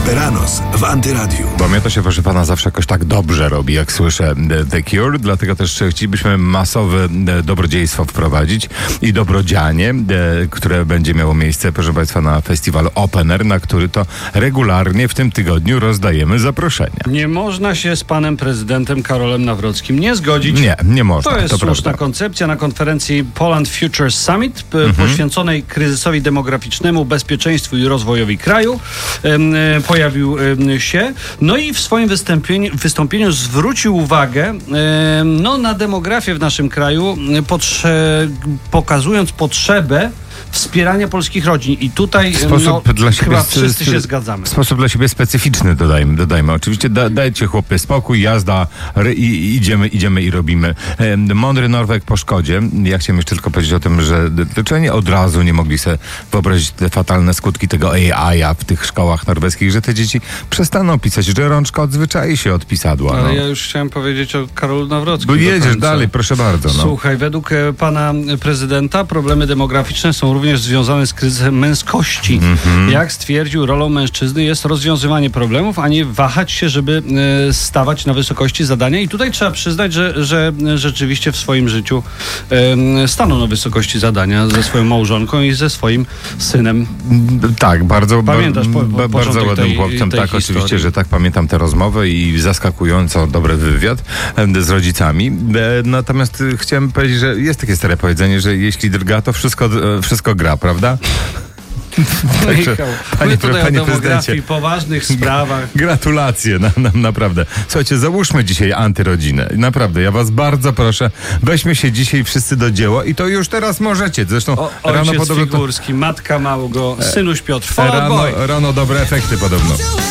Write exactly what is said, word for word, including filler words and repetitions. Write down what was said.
Superanos w Antyradiu. Bo mnie to się, proszę pana, zawsze jakoś tak dobrze robi, jak słyszę The Cure, dlatego też chcielibyśmy masowe dobrodziejstwo wprowadzić i dobrodzianie, które będzie miało miejsce, proszę państwa, na festiwalu Open Air, na który to regularnie w tym tygodniu rozdajemy zaproszenia. Nie można się z panem prezydentem Karolem Nawrockim nie zgodzić. Nie, nie można. To jest to słuszna prawda. koncepcja na konferencji Poland Futures Summit mhm. poświęconej kryzysowi demograficznemu, bezpieczeństwu i rozwojowi kraju. Em, pojawił em, się. No i w swoim wystąpieniu, wystąpieniu zwrócił uwagę em, no, na demografię w naszym kraju, potrze- pokazując potrzebę wspierania polskich rodzin. I tutaj Sposób no, dla siebie chyba s- wszyscy s- się zgadzamy. W sposób dla siebie specyficzny dodajmy. dodajmy. Oczywiście da, dajcie chłopie spokój, jazda ry, i, i idziemy, idziemy i robimy. E, mądry Norweg po szkodzie. Ja chciałem jeszcze tylko powiedzieć o tym, że dlaczego nie od razu nie mogli sobie wyobrazić te fatalne skutki tego A I a w tych szkołach norweskich, że te dzieci przestaną pisać, że rączka odzwyczai się od pisadła. Ale No. ja już chciałem powiedzieć o Karolu Nawrockim. Bo do jedziesz końca. dalej, proszę bardzo. No. Słuchaj, według e, pana prezydenta problemy demograficzne są również związane z kryzysem męskości. Mm-hmm. Jak stwierdził, rolą mężczyzny jest rozwiązywanie problemów, a nie wahać się, żeby e, stawać na wysokości zadania. I tutaj trzeba przyznać, że, że rzeczywiście w swoim życiu e, stanął na wysokości zadania ze swoją małżonką i ze swoim synem. Tak, bardzo, Pamiętasz po, po, ba, bardzo początek ładnym tej, chłopcem. tej Tak, historii. oczywiście, że tak, pamiętam tę rozmowę i zaskakująco dobry wywiad e, z rodzicami. E, Natomiast e, chciałem powiedzieć, że jest takie stare powiedzenie, że jeśli drga, to wszystko, e, wszystko gra, prawda? Także, Michał, panie, my tutaj panie o demografii, prezydencie, poważnych sprawach. gratulacje, na, na, naprawdę. Słuchajcie, załóżmy dzisiaj antyrodzinę. Naprawdę, ja was bardzo proszę, weźmy się dzisiaj wszyscy do dzieła i to już teraz możecie. Zresztą O, rano ojciec podobno... Figurski, matka Małgo, synuś Piotr. Rano, Boy. rano dobre efekty podobno.